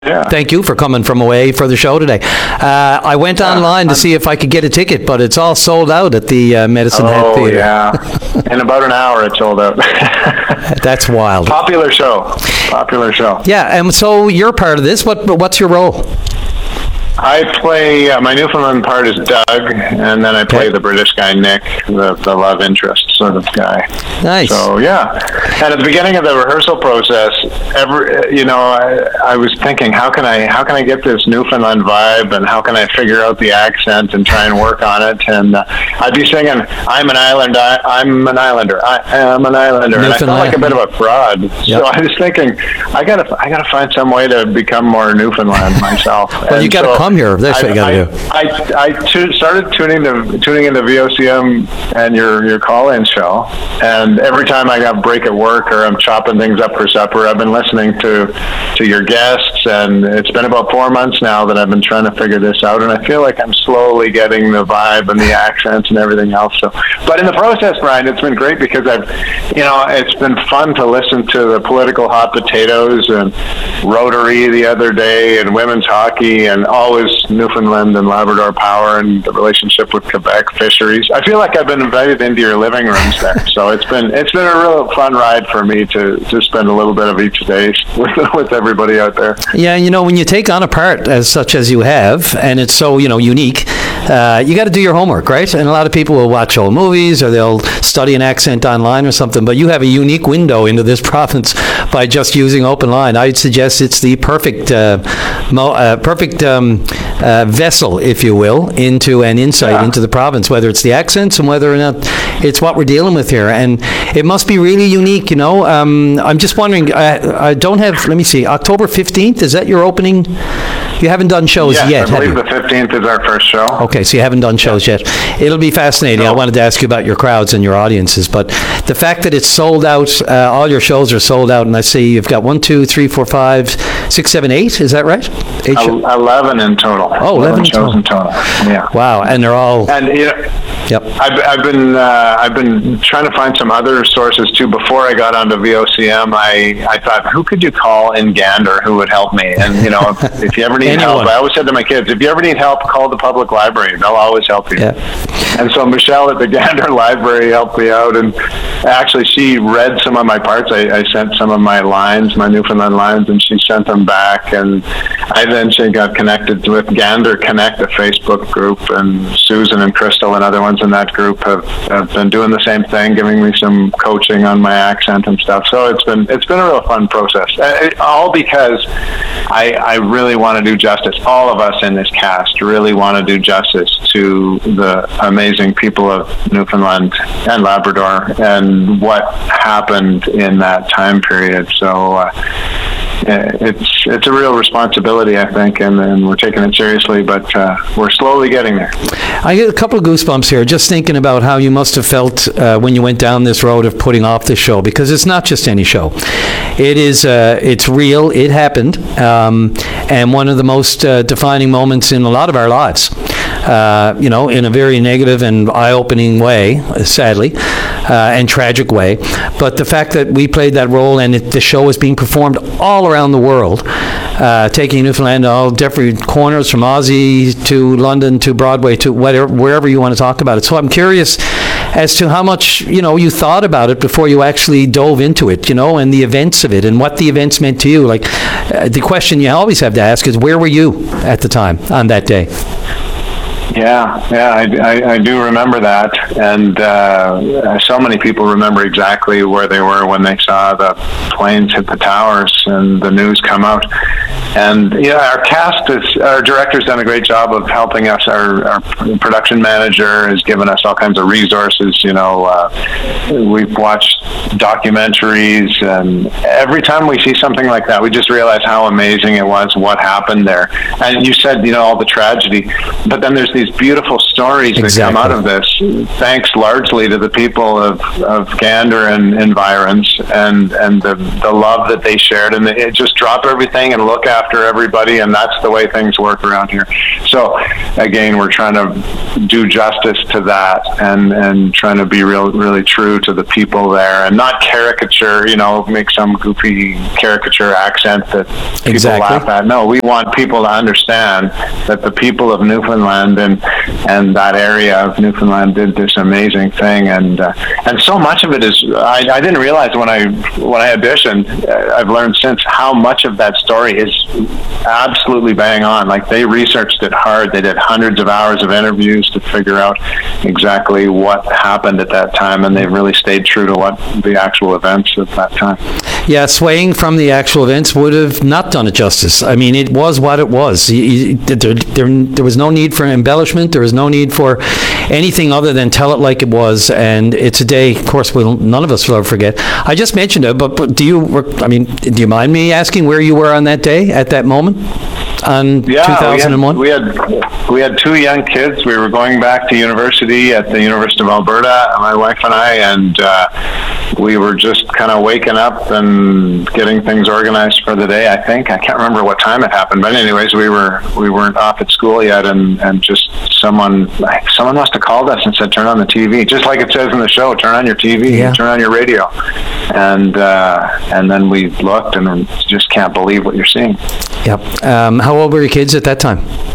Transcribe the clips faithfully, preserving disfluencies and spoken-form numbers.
Yeah. Thank you for coming from away for the show today. Uh, I went Yeah, online to I'm, see if I could get a ticket, but it's all sold out at the uh, Medicine Hat oh, Theatre. yeah. In about an hour, it's sold out. That's wild. Popular show. Popular show. Yeah, and so you're part of this. What What's your role? I play, uh, my Newfoundland part is Doug, and then I play Okay. the British guy, Nick, the, the love interest sort of guy. Nice. So, yeah. And at the beginning of the rehearsal process, every, you know, I, I was thinking, how can I, how can I get this Newfoundland vibe, and how can I figure out the accent and try and work on it? And uh, I'd be singing, I'm an island, I, I'm an islander, I am an islander. And I felt like a bit of a fraud. Yep. So I was thinking, I gotta, I gotta find some way to become more Newfoundland myself. Well, And you got to so come here. That's I, what you got to do. I, I, I tu- started tuning to tuning into V O C M and your your call-in show, and every time I got a break at work or I'm chopping things up for supper, I've been listening to to your guests, and it's been about four months now that I've been trying to figure this out, and I feel like I'm slowly getting the vibe and the accents and everything else. So, but in the process, Brian, it's been great because I've, you know, it's been fun to listen to the political hot potatoes and Rotary the other day and women's hockey and always Newfoundland and Labrador Power and the relationship with Quebec fisheries. I feel like I've been invited into your living rooms there, so it's been it's been a real fun ride for me to, to spend a little bit of each day with with everybody out there. Yeah, you know, when you take on a part as such as you have, and it's so, you know, unique, uh, you got to do your homework, right? And a lot of people will watch old movies or they'll study an accent online or something, but you have a unique window into this province by just using open line. I'd suggest it's the perfect uh, mo- uh, perfect um, uh, vessel, if you will, into an insight Yeah. into the province, whether it's the accents and whether or not it's what we're dealing with here. And it must be really unique, you know. Um, I'm just wondering, I, I don't have, let me see, October fifteenth, is that your opening? You haven't done shows Yes, yet, I have believe you? the fifteenth is our first show. Okay, so you haven't done shows yet. It'll be fascinating. I No. wanted to ask you about your crowds and your audiences, but the fact that it's sold out, uh, all your shows are sold out, and I see you've got one, two, three, four, five, six, seven, eight. Is that right? Eight shows. El- eleven in total. Oh, eleven shows total. in total. Yeah. Wow, and they're all. And you know, Yep. I've, I've been uh, I've been trying to find some other sources too. Before I got onto V O C M, I, I thought, who could you call in Gander who would help me? And you know, if, if you ever need Anyone. help, I always said to my kids, if you ever need help, call the public library. They'll always help you. Yeah. And so Michelle at the Gander Library helped me out, and actually she read some of my parts. I, I sent some of my lines, my Newfoundland lines, and she sent them back. And I then she got connected with Gander Connect, a Facebook group, and Susan and Crystal and other ones in that group have, have been doing the same thing, giving me some coaching on my accent and stuff. So it's been it's been a real fun process, uh, it, all because I, I really want to do justice. All of us in this cast really want to do justice to the amazing people of Newfoundland and Labrador and what happened in that time period. So uh, it's it's a real responsibility, I think, and, and we're taking it seriously, but uh, we're slowly getting there. I get a couple of goosebumps here just thinking about how you must have felt uh, when you went down this road of putting off the show, because it's not just any show. It is, uh, it's real, it happened, um, and one of the most uh, defining moments in a lot of our lives, uh, you know, in a very negative and eye-opening way, sadly, uh, and tragic way. But the fact that we played that role and it, the show is being performed all around the world, uh, taking Newfoundland to all different corners, from Aussie to London to Broadway to whatever, wherever you want to talk about it. So I'm curious as to how much, you know, you thought about it before you actually dove into it, you know, and the events of it and what the events meant to you. Like, uh, the question you always have to ask is, where were you at the time on that day? Yeah, yeah, I, I, I do remember that, and uh, so many people remember exactly where they were when they saw the planes hit the towers and the news come out. And yeah, our cast is, our director's done a great job of helping us. Our, our production manager has given us all kinds of resources. You know, uh, we've watched documentaries, and every time we see something like that, we just realize how amazing it was, what happened there. And you said, you know, all the tragedy, but then there's these beautiful stories that Exactly. come out of this, thanks largely to the people of, of Gander and environs, and, and the, the love that they shared, and it just drop everything and look out after everybody, and that's the way things work around here. So, again, we're trying to do justice to that, and, and trying to be real, really true to the people there, and not caricature, you know, make some goofy caricature accent that people Exactly. laugh at. No, we want people to understand that the people of Newfoundland and and that area of Newfoundland did this amazing thing, and uh, and so much of it is I, I didn't realize when I when I auditioned. uh, I've learned since how much of that story is absolutely bang on. Like, they researched it hard. They did hundreds of hours of interviews to figure out exactly what happened at that time, and they really stayed true to what the actual events of that time. Yeah, swaying from the actual events would have not done it justice. I mean, it was what it was. You- you- There, there, there was no need for embellishment. There was no need for anything other than tell it like it was. And it's a day, of course, we'll, none of us will ever forget. I just mentioned it, but, but do you, I mean, do you mind me asking where you were on that day, at that moment, on Yeah, two thousand one? We had, we had we had two young kids. We were going back to university at the University of Alberta, my wife and I, and uh, we were just kind of waking up and getting things organized for the day. I think I can't remember what time it happened, but anyways, we were we weren't off at school yet, and, and just someone someone must have called us and said, "Turn on the T V," just like it says in the show. Turn on your T V, Yeah. turn on your radio, and uh, and then we looked and just can't believe what you're seeing. Yep. Um, how old were your kids at that time?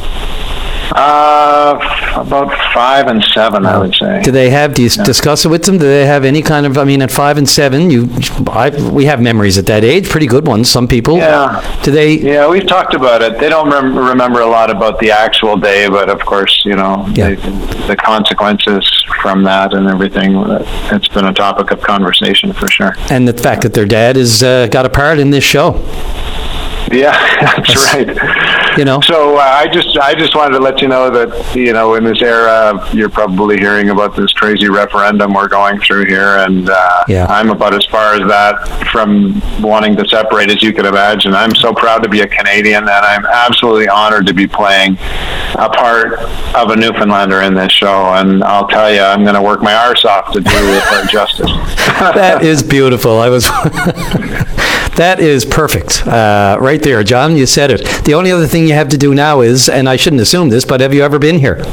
Uh, about five and seven, I would say. Do they have, do you discuss it with them? Do they have any kind of, I mean, at five and seven, you, I, we have memories at that age, pretty good ones, some people. Yeah. Do they? Yeah, we've talked about it. They don't rem- remember a lot about the actual day, but of course, you know, Yeah. they, the consequences from that and everything, uh, it's been a topic of conversation for sure. And the fact that their dad has uh, got a part in this show. Yeah, that's right. You know? So uh, I just I just wanted to let you know that, you know, in this era, you're probably hearing about this crazy referendum we're going through here, and uh, Yeah. I'm about as far as that from wanting to separate as you could imagine. I'm so proud to be a Canadian, and I'm absolutely honored to be playing a part of a Newfoundlander in this show, and I'll tell you, I'm going to work my arse off to do it justice. That is beautiful. I was... That is perfect. Uh, right there, John, you said it. The only other thing you have to do now is, and I shouldn't assume this, but have you ever been here?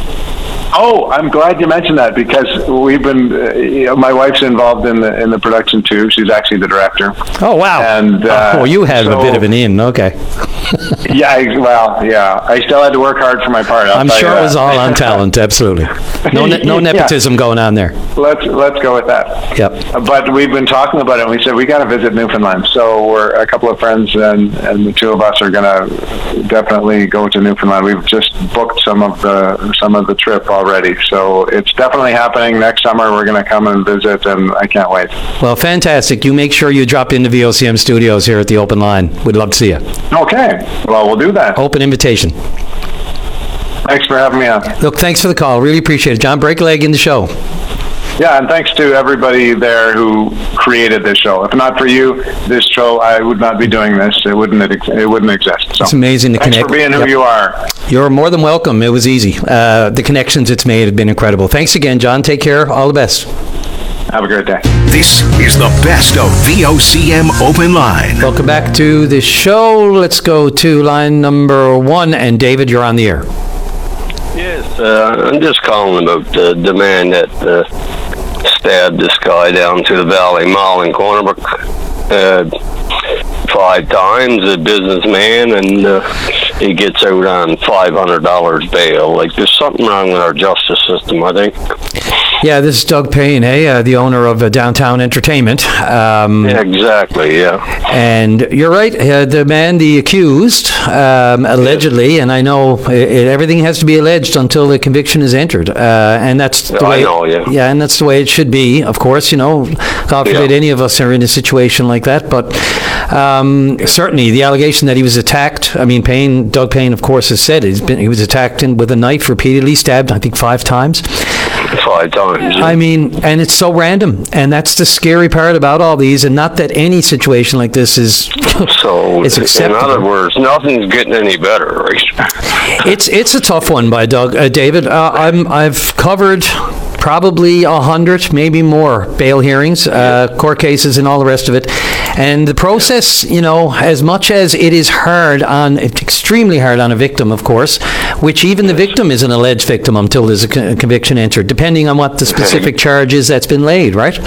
Oh, I'm glad you mentioned that, because we've been, uh, you know, my wife's involved in the in the production too. She's actually the director. Oh, wow. And, uh, oh, you had so- a bit of an in. Okay. Yeah, I- well, yeah. I still had to work hard for my part. I'll I'm tell sure you it was that. all on talent, absolutely. No ne- no Yeah. nepotism going on there. Let's let's go with that. Yep. But we've been talking about it, and we said we got to visit Newfoundland. So we're a couple of friends, and, and the two of us are going to definitely go to Newfoundland. We've just booked some of the some of the trip already, so it's definitely happening next summer. We're going to come and visit, and I can't wait. Well, fantastic. You make sure you drop into V O C M Studios here at the Open Line. We'd love to see you. Okay. Well, we'll do that. Open invitation. Thanks for having me on. Look, thanks for the call. Really appreciate it. John, break a leg in the show. Yeah, and thanks to everybody there who created this show. If not for you, this show, I would not be doing this. It wouldn't ex- it wouldn't exist. So, It's amazing to thanks connect. for being who Yep. you are. You're more than welcome. It was easy. Uh, the connections it's made have been incredible. Thanks again, John. Take care. All the best. Have a great day. This is the best of V O C M Open Line. Welcome back to the show. Let's go to line number one. And David, you're on the air. Yes, uh, I'm just calling about the, the man that uh, stabbed this guy down to the Valley Mall in Cornerbrook uh, five times, a businessman, and uh, he gets out on five hundred dollars bail. Like, there's something wrong with our justice system, I think. Yeah, this is Doug Payne, eh? Uh, the owner of uh, Downtown Entertainment. Um, Yeah, exactly, yeah. And you're right. Uh, the man, the accused, um, allegedly, and I know it, it, everything has to be alleged until the conviction is entered, uh, and that's the I way. know, yeah. Yeah, and that's the way it should be. Of course, you know, God forbid Yeah. any of us are in a situation like that. But um, certainly, the allegation that he was attacked. I mean, Payne, Doug Payne, of course, has said he's been he was attacked in, with a knife repeatedly, stabbed, I think, five times. Five times. I mean, and it's so random, and that's the scary part about all these, and not that any situation like this is So, it's in acceptable. other words, nothing's getting any better, right? It's it's a tough one by Doug, uh, David. Uh, I'm I've covered probably a hundred, maybe more, bail hearings, uh, court cases, and all the rest of it. And the process, you know, as much as it is hard on, it's extremely hard on a victim, of course, which even the victim is an alleged victim until there's a con- conviction entered, depending on what the specific charge is that's been laid, right?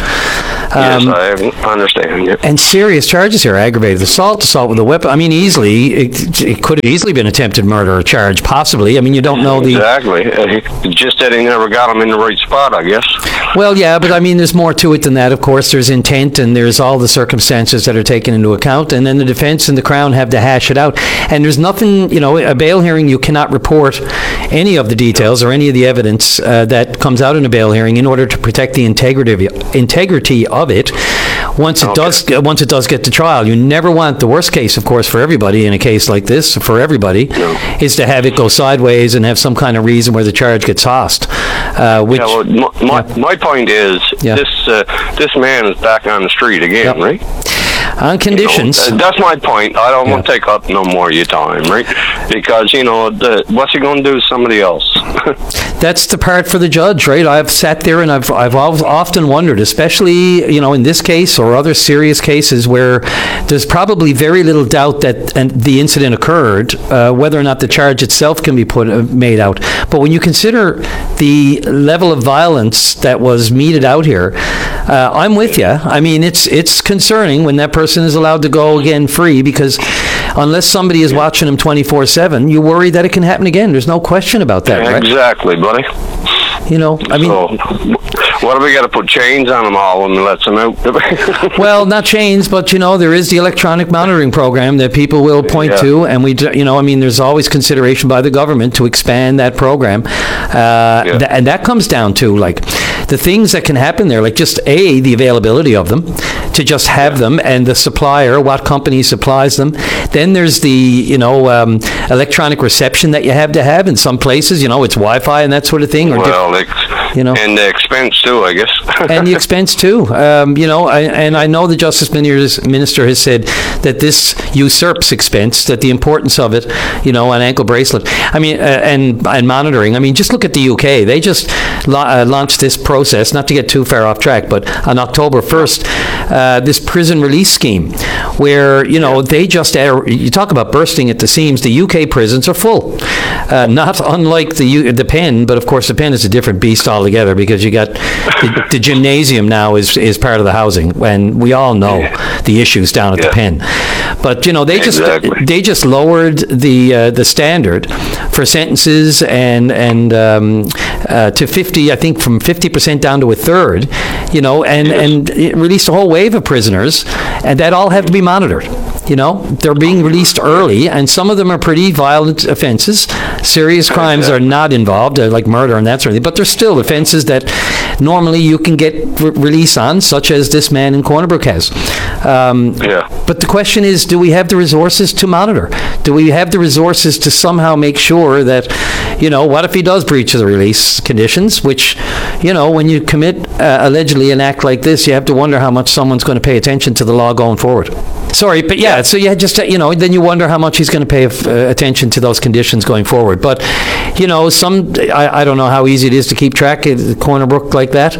Um, yes, I understand. Yep. And serious charges here: aggravated assault, assault with a weapon. I mean, easily it, it could have easily been attempted murder charge, possibly. I mean, you don't know the exactly. Uh, just that he never got him in the right spot, I guess. Well, yeah, but I mean, there's more to it than that. Of course, there's intent, and there's all the circumstances that are taken into account, and then the defense and the Crown have to hash it out. And there's nothing, you know, a bail hearing, you cannot report any of the details or any of the evidence uh, that comes out in a bail hearing in order to protect the integrity of, integrity of it. Once it okay. does, once it does get to trial, you never want the worst case, of course, for everybody in a case like this, for everybody, no. is to have it go sideways and have some kind of reason where the charge gets tossed. Uh, which, yeah, well, my, my, yeah. my point is, yeah. this uh, this man is back on the street again, yep. right? On conditions. You know, that's my point. I don't yeah. want to take up no more of your time, right? Because, you know, the, what's he going to do to somebody else? That's the part for the judge, right? I've sat there and I've I've often wondered, especially, you know, in this case or other serious cases where there's probably very little doubt that and the incident occurred, uh, whether or not the charge itself can be put uh, made out. But when you consider the level of violence that was meted out here, uh, I'm with you. I mean, it's it's concerning when that person is allowed to go again free, because unless somebody is watching him twenty-four seven, you worry that it can happen again. There's no question about that, right? Exactly, buddy. You know, I mean... So, what do we got to put chains on them all and let them out? Well, not chains, but, you know, there is the electronic monitoring program that people will point yeah. to, and we, you know, I mean, there's always consideration by the government to expand that program. Uh, yeah. th- and that comes down to, like, the things that can happen there, like just, A, the availability of them, to just have yeah. them, and the supplier, what company supplies them. Then there's the, you know, um, electronic reception that you have to have in some places, you know, it's Wi-Fi and that sort of thing. Or well, diff- ex- you know. And the expense too, I guess. And the expense too. Um, you know, I, and I know the Justice Minister has said that this usurps expense, that the importance of it, you know, an ankle bracelet. I mean, uh, and and monitoring. I mean, just look at the U K. They just la- uh, launched this process, not to get too far off track, but on October first, uh, this prison release scheme, where, you know, they just, uh, you talk about bursting at the seams, the U K prisons are full. Uh, not unlike the U- the Pen, but of course the Pen is a different beast altogether, because you got the, the gymnasium now is is part of the housing, and we all know yeah. the issues down at yeah. the Pen. But, you know, they just exactly. they just lowered the uh, the standard for sentences and and um, uh, to fifty, I think from fifty percent down to a third, you know, and yes. and it released a whole wave of prisoners, and that all have to be monitored. You know, they're being released early, and some of them are pretty violent offenses. Serious crimes are not involved, uh, like murder and that sort of thing, but there's still offenses that normally you can get re- release on, such as this man in Corner Brook has. Um, yeah. But the question is, do we have the resources to monitor? Do we have the resources to somehow make sure that, you know, what if he does breach the release conditions, which, you know, when you commit uh, allegedly an act like this, you have to wonder how much someone's going to pay attention to the law going forward. Sorry, but yeah, so yeah, just, you know, then you wonder how much he's going to pay uh, attention to those conditions going forward. But, you know, some, I, I don't know how easy it is to keep track of Corner Brook like that.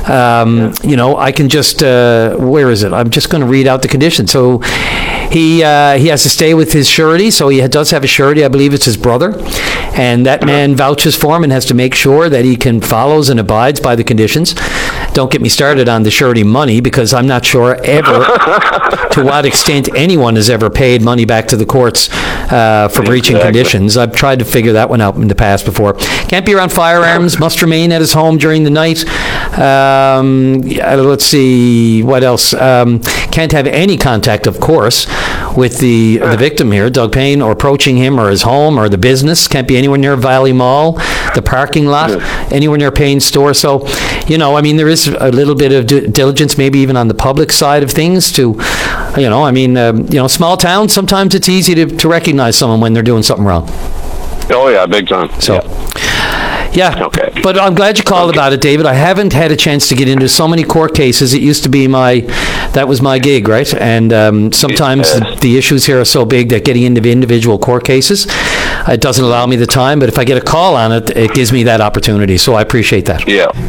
Um, yeah. You know, I can just, uh, where is it? I'm just going to read out the conditions. So he uh, he has to stay with his surety, so he does have a surety. I believe it's his brother. And that man vouches for him and has to make sure that he can follows and abides by the conditions. Don't get me started on the surety money, because I'm not sure ever to what extent anyone has ever paid money back to the courts uh, for breaching exactly. conditions. I've tried to figure that one out in the past before. Can't be around firearms, must remain at his home during the night. Um, let's see, what else? Um, can't have any contact, of course, with the the victim here, Doug Payne, or approaching him or his home or the business. Can't be anywhere near Valley Mall, the parking lot, yeah. anywhere near Payne's store. So, you know, I mean, there is a little bit of d- diligence maybe even on the public side of things to, you know, I mean, um, you know, small towns, sometimes it's easy to, to recognize someone when they're doing something wrong. Oh, yeah, big time. So. Yeah. Yeah, okay. But I'm glad you called okay. about it, David. I haven't had a chance to get into so many court cases. It used to be my, that was my gig, right? And um, sometimes yes. the, the issues here are so big that getting into individual court cases, it doesn't allow me the time. But if I get a call on it, it gives me that opportunity. So I appreciate that. Yeah.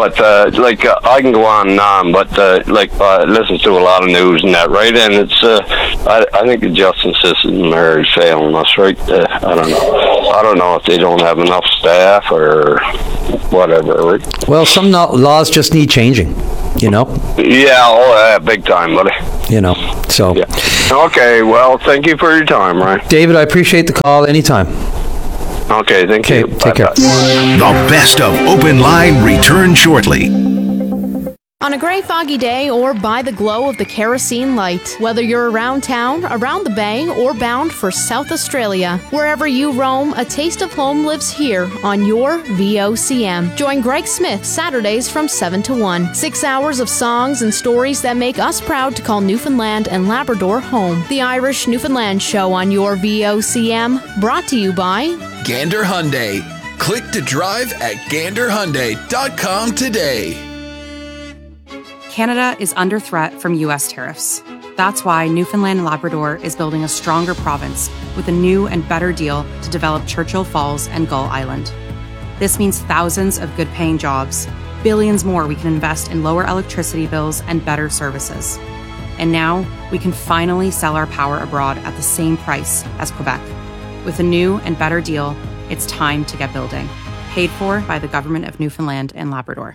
but uh, like uh, I can go on and on, but uh, like I uh, listen to a lot of news and that, right? And it's uh, I, I think the justice system is failing us, right? Uh, I don't know. I don't know if they don't have enough staff or whatever, right? Well, some no- laws just need changing, you know? Yeah, oh, uh, big time, buddy. You know, so. Yeah. Okay, well, thank you for your time, Ryan. David, I appreciate the call anytime. Okay, thank okay, you. Take Bye-bye. care. The best of Open Line return shortly. On a gray, foggy day or by the glow of the kerosene light, whether you're around town, around the bay, or bound for South Australia, wherever you roam, a taste of home lives here on your V O C M. Join Greg Smith Saturdays from seven to one. Six hours of songs and stories that make us proud to call Newfoundland and Labrador home. The Irish Newfoundland Show on your V O C M, brought to you by Gander Hyundai. Click to drive at gander hyundai dot com today. Canada is under threat from U S tariffs. That's why Newfoundland and Labrador is building a stronger province with a new and better deal to develop Churchill Falls and Gull Island. This means thousands of good-paying jobs, billions more we can invest in lower electricity bills and better services. And now we can finally sell our power abroad at the same price as Quebec. With a new and better deal, it's time to get building. Paid for by the Government of Newfoundland and Labrador.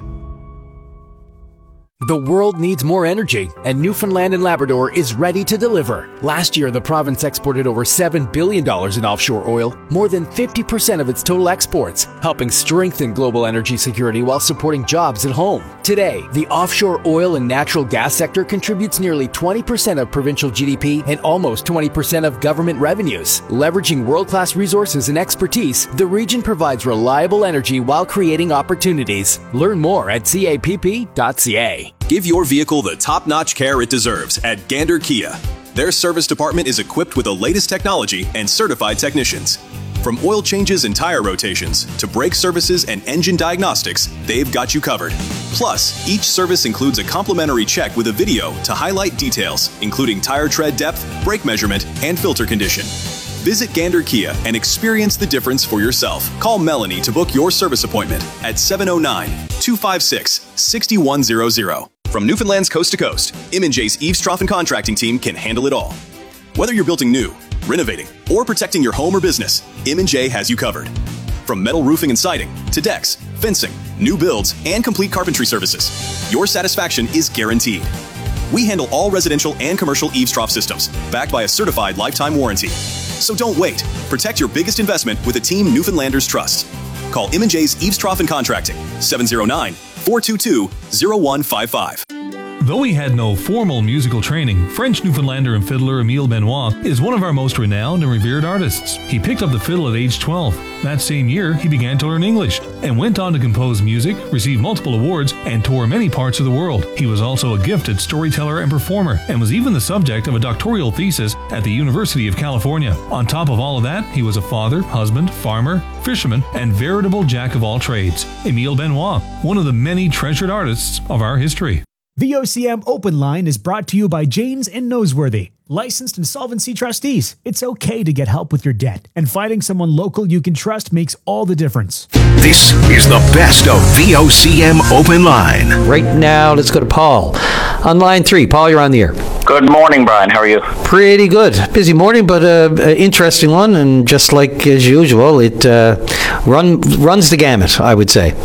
The world needs more energy, and Newfoundland and Labrador is ready to deliver. Last year, the province exported over seven billion dollars in offshore oil, more than fifty percent of its total exports, helping strengthen global energy security while supporting jobs at home. Today, the offshore oil and natural gas sector contributes nearly twenty percent of provincial G D P and almost twenty percent of government revenues. Leveraging world-class resources and expertise, the region provides reliable energy while creating opportunities. Learn more at C A P P dot C A. Give your vehicle the top-notch care it deserves at Gander Kia. Their service department is equipped with the latest technology and certified technicians. From oil changes and tire rotations to brake services and engine diagnostics, they've got you covered. Plus, each service includes a complimentary check with a video to highlight details, including tire tread depth, brake measurement, and filter condition. Visit Gander Kia and experience the difference for yourself. Call Melanie to book your service appointment at seven oh nine, two five six, six one zero zero. From Newfoundland's coast to coast, M and J's Eaves Trough and Contracting team can handle it all. Whether you're building new, renovating, or protecting your home or business, M and J has you covered. From metal roofing and siding to decks, fencing, new builds, and complete carpentry services, your satisfaction is guaranteed. We handle all residential and commercial eaves trough systems, backed by a certified lifetime warranty. So don't wait. Protect your biggest investment with a team Newfoundlanders trust. Call M and J's Eaves Trough and Contracting, seven oh nine, four two two, oh one five five. Though he had no formal musical training, French Newfoundlander and fiddler Emile Benoit is one of our most renowned and revered artists. He picked up the fiddle at age twelve. That same year, he began to learn English and went on to compose music, receive multiple awards, and tour many parts of the world. He was also a gifted storyteller and performer, and was even the subject of a doctoral thesis at the University of California. On top of all of that, he was a father, husband, farmer, fisherman, and veritable jack of all trades. Emile Benoit, one of the many treasured artists of our history. V O C M Open Line is brought to you by Janes and Noseworthy, licensed insolvency trustees. It's okay to get help with your debt, and finding someone local you can trust makes all the difference. This is the best of V O C M Open Line. Right now, let's go to Paul. On line three. Paul, you're on the air. Good morning, Brian. How are you? Pretty good. Busy morning, but an uh, interesting one. And just like as usual, it uh, run, runs the gamut, I would say.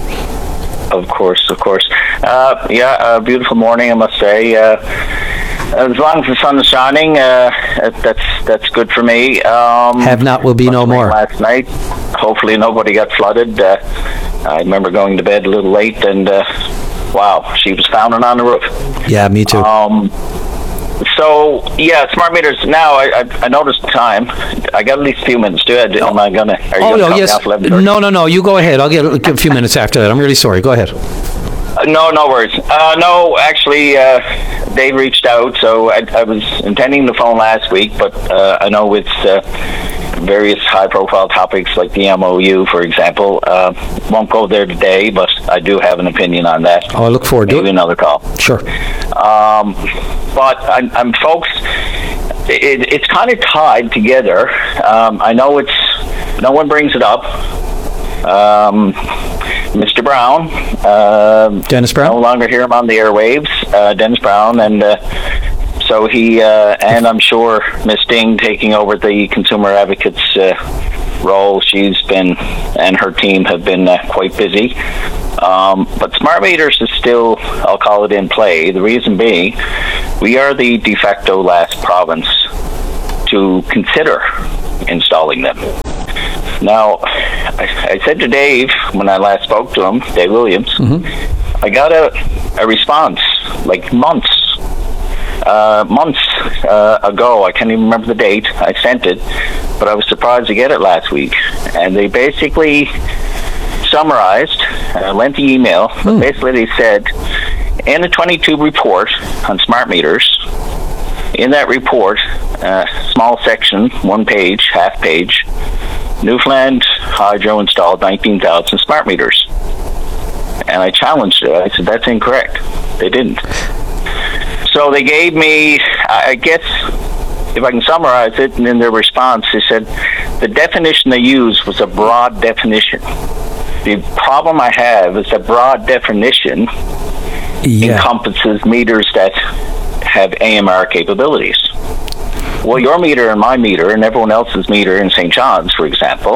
Of course, of course. Uh, yeah, a beautiful morning, I must say. Uh, as long as the sun is shining, uh, that's that's good for me. Um, Have not will be no more. Last night, hopefully nobody got flooded. Uh, I remember going to bed a little late, and uh, wow, she was found on the roof. Yeah, me too. Um, So, yeah, smart meters. Now, I, I, I noticed the time. I got at least a few minutes to it. Am I going to... Are you oh, gonna no, yes. No, no, no. You go ahead. I'll get a few minutes after that. I'm really sorry. Go ahead. Uh, no, no worries. Uh, no, actually, uh, they reached out. So I, I was intending to phone last week, but uh, I know it's uh, various high-profile topics like the M O U, for example. Uh, won't go there today, but I do have an opinion on that. Oh, I look forward to it. Maybe another call. Sure. Um, but I'm, I'm folks, it, it's kind of tied together. Um, I know it's, no one brings it up. Um, Mister Mister Brown. Uh, Dennis Brown? No longer hear him on the airwaves. Uh, Dennis Brown. And uh, so he, uh, and I'm sure Miss Ding taking over the Consumer Advocates uh, role. She's been, and her team have been uh, quite busy. Um, but smart meters is still, I'll call it, in play. The reason being, we are the de facto last province to consider installing them. Now, I, I said to Dave, when I last spoke to him, Dave Williams, mm-hmm. I got a, a response, like months, uh, months uh, ago. I can't even remember the date. I sent it, but I was surprised to get it last week. And they basically summarized a lengthy email. Hmm. Basically, they said, in the twenty-two report on smart meters, in that report, uh, small section, one page, half page, Newfoundland Hydro installed nineteen thousand smart meters. And I challenged it. I said, that's incorrect. They didn't. So they gave me, I guess, if I can summarize it, and in their response, they said the definition they used was a broad definition. The problem I have is that broad definition yeah. encompasses meters that have A M R capabilities. Well, your meter and my meter and everyone else's meter in Saint John's, for example,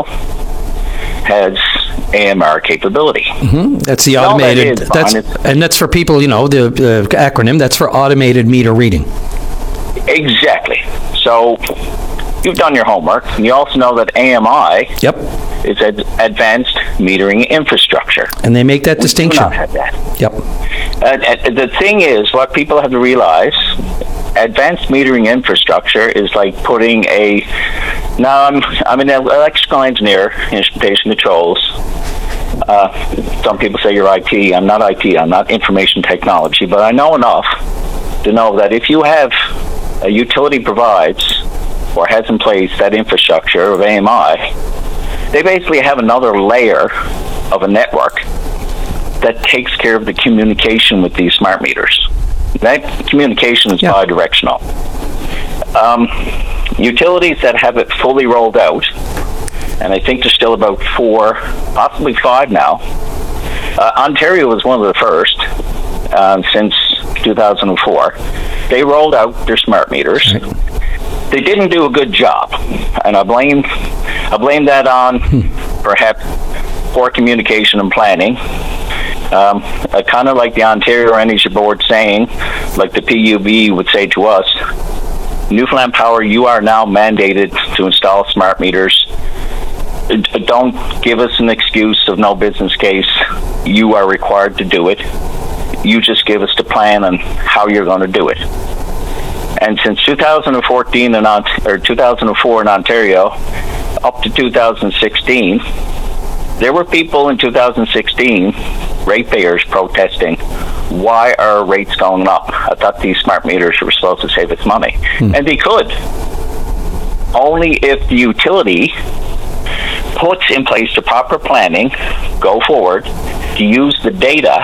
has A M R capability. Mm-hmm. That's the automated, that is, that's, and that's for people, you know, the, the acronym, that's for automated meter reading. Exactly. So you've done your homework, and you also know that A M I yep. is ad- advanced metering infrastructure. And they make that we distinction. Do not have that. Yep. Uh, the thing is, what people have to realize, advanced metering infrastructure is like putting a... Now, I'm, I'm an electrical engineer, instrumentation controls. Uh, some people say you're I T. I'm not I T. I'm not information technology. But I know enough to know that if you have a utility provides or has in place that infrastructure of A M I, they basically have another layer of a network that takes care of the communication with these smart meters. That communication is yeah. bidirectional. Um, utilities that have it fully rolled out, and I think there's still about four, possibly five now. Uh, Ontario was one of the first uh, since two thousand four. They rolled out their smart meters. Right. They didn't do a good job, and I blame I blame that on hmm. perhaps poor communication and planning. Um, uh, kind of like the Ontario Energy Board saying, like the P U B would say to us, Newfoundland Power, you are now mandated to install smart meters. Don't give us an excuse of no business case. You are required to do it. You just give us the plan on how you're going to do it. And since two thousand fourteen in, or two thousand four in Ontario, up to two thousand sixteen, there were people in two thousand sixteen, ratepayers, protesting, why are rates going up? I thought these smart meters were supposed to save us money. Hmm. And they could. Only if the utility puts in place the proper planning, go forward, to use the data.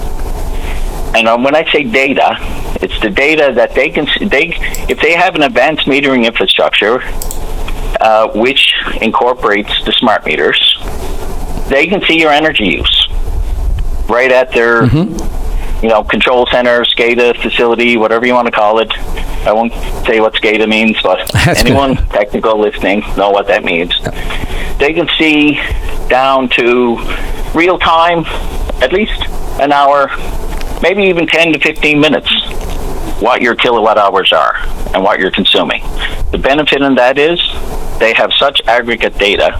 And when I say data, it's the data that they can, they, if they have an advanced metering infrastructure, uh, which incorporates the smart meters, they can see your energy use right at their, mm-hmm. you know, control center, SCADA facility, whatever you want to call it. I won't say what SCADA means, but That's anyone good. technical listening know what that means. They can see down to real time, at least an hour, maybe even ten to fifteen minutes, what your kilowatt hours are and what you're consuming. The benefit in that is they have such aggregate data.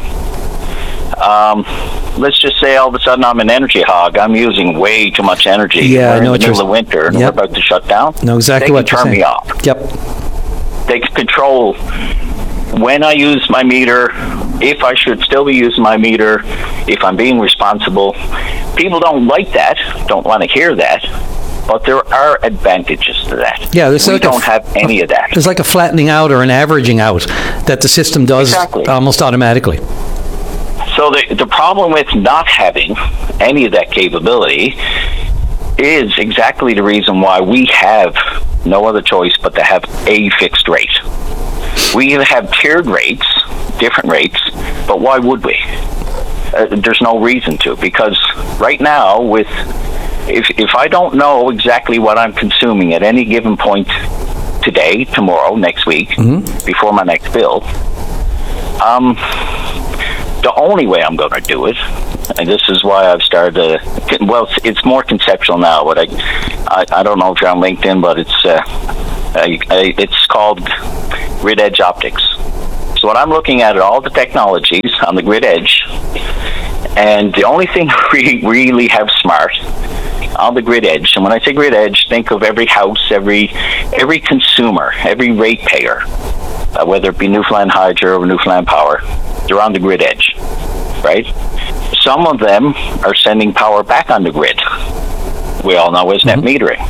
Um, let's just say all of a sudden I'm an energy hog. I'm using way too much energy. Yeah, we're I know in the middle of winter and yep. we're about to shut down. Know exactly they what can you're turn saying. me off. Yep. They can control when I use my meter, if I should still be using my meter, if I'm being responsible. People don't like that, don't want to hear that, but there are advantages to that. Yeah, there's we like don't a, have any of that. There's like a flattening out or an averaging out that the system does exactly. almost automatically. So the, the problem with not having any of that capability is exactly the reason why we have no other choice but to have a fixed rate. We have tiered rates, different rates, but why would we? uh, there's no reason to, because right now, with if if I don't know exactly what I'm consuming at any given point today, tomorrow, next week, mm-hmm. before my next bill, um, the only way I'm going to do it, and this is why I've started, uh, well, it's, it's more conceptual now, but I, I, I don't know if you're on LinkedIn, but it's, uh, I, I, it's called Grid Edge Optics. So what I'm looking at are all the technologies on the grid edge, and the only thing we really have smart on the grid edge, and when I say grid edge, think of every house, every every consumer, every ratepayer, uh, whether it be Newfoundland Hydro or Newfoundland Power, they're on the grid edge, right? Some of them are sending power back on the grid. We all know is net Mm-hmm. metering.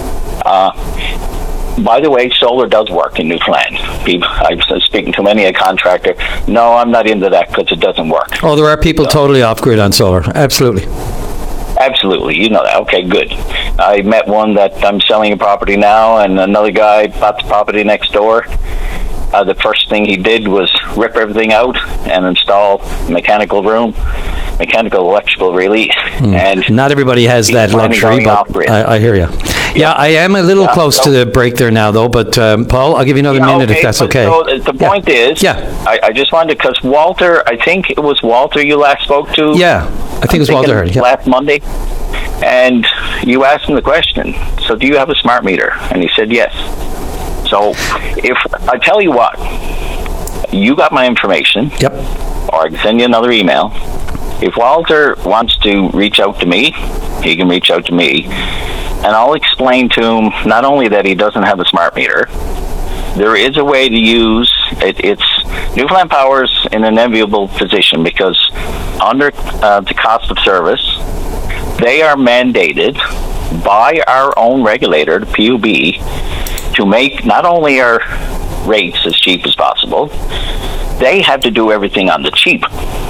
Uh, by the way, solar does work in Newfoundland. People, I was speaking to many a contractor. No, I'm not into that because it doesn't work. Oh, there are people so, totally off grid on solar. Absolutely. Absolutely, you know that. Okay, good. I met one that I'm selling a property now, and another guy bought the property next door. Uh, the first thing he did was rip everything out and install mechanical room, mechanical, electrical, really. Mm. And not everybody has that luxury, but I, I hear you. Yeah, yeah, I am a little yeah, close so, to the break there now, though. But um, Paul, I'll give you another yeah, minute okay, if that's okay. So the point yeah. is, yeah. I, I just wanted, because Walter, I think it was Walter you last spoke to. Yeah, I think I'm it was Walter Hurd. Yeah. Last Monday. And you asked him the question, so do you have a smart meter? And he said yes. So if I tell you what, you got my information. Yep. Or I can send you another email. If Walter wants to reach out to me, he can reach out to me. And I'll explain to him not only that he doesn't have a smart meter, there is a way to use it. It's Newfoundland Power's in an enviable position because under uh, the cost of service, they are mandated by our own regulator, the P U B, to make not only our rates as cheap as possible, they have to do everything on the cheap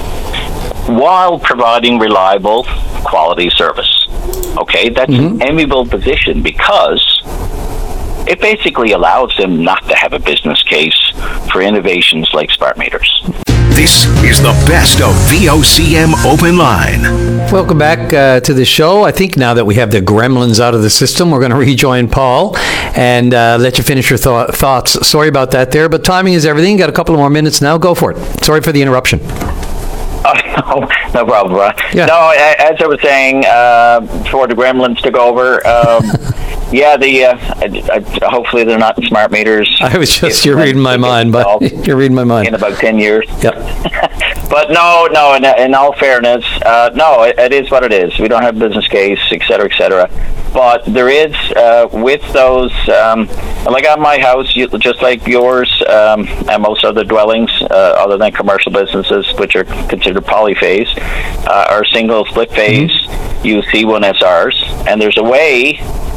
while providing reliable quality service. Okay, that's mm-hmm. an enviable position because it basically allows them not to have a business case for innovations like smart meters. This is the best of V O C M Open Line. Welcome back uh, to the show. I think now that we have the gremlins out of the system, we're going to rejoin Paul and uh, let you finish your th- thoughts. Sorry about that there, but timing is everything. Got a couple of more minutes now. Go for it. Sorry for the interruption. Oh, no, no problem, Ron. Yeah. No, as I was saying, uh, for the gremlins to go over, um, yeah, the uh, I, I, hopefully they're not smart meters. I was just, you're reading my mind, but you're reading my mind. In about ten years. Yep. But no, no, in, in all fairness, uh, no, it, it is what it is. We don't have a business case, et cetera, et cetera. But there is, uh, with those, um, like on my house, you, just like yours um, and most other dwellings, uh, other than commercial businesses, which are considered polyphase, uh, are single split phase mm-hmm. U C one S Rs. And there's a way,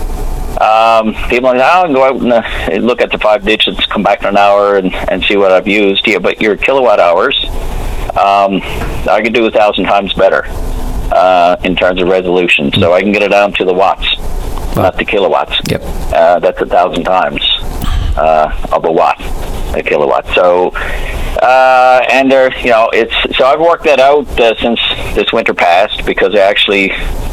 um, people are like, oh, I can go out and uh, look at the five digits, come back in an hour and, and see what I've used. Yeah, but your kilowatt hours, um, I can do a thousand times better. Uh, in terms of resolution, so I can get it down to the watts, wow. not the kilowatts. Yep. Uh, that's a thousand times uh, of a watt, a kilowatt. So, uh, and there, you know, it's so I've worked that out uh, since this winter passed because I actually